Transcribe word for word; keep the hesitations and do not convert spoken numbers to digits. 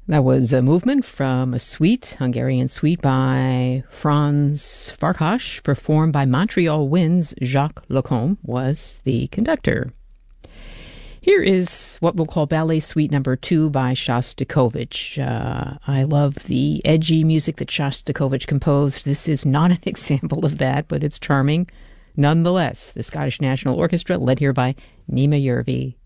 That was a movement from a suite, Hungarian suite by Franz Farkas, performed by Montreal Wind's Jacques Lacombe, was the conductor. Here is what we'll call Ballet Suite Number Two by Shostakovich. Uh, I love the edgy music that Shostakovich composed. This is not an example of that, but it's charming nonetheless. The Scottish National Orchestra, led here by Nima Yervi.